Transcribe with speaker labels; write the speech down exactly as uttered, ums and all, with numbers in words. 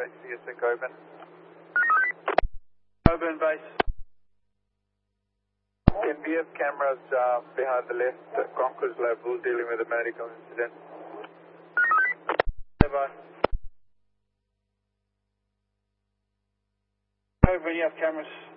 Speaker 1: base, C S C Coburn.
Speaker 2: Coburn base.
Speaker 1: Can we have cameras uh, behind the left uh, concourse level dealing with a medical incident?
Speaker 2: Bye. Coburn, you have cameras.